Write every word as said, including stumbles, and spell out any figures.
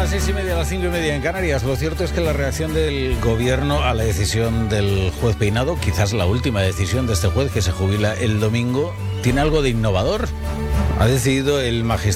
las seis y media, a las cinco y media en Canarias. Lo cierto es que la reacción del gobierno a la decisión del juez Peinado, quizás la última decisión de este juez que se jubila el domingo, tiene algo de innovador. Ha decidido el magistrado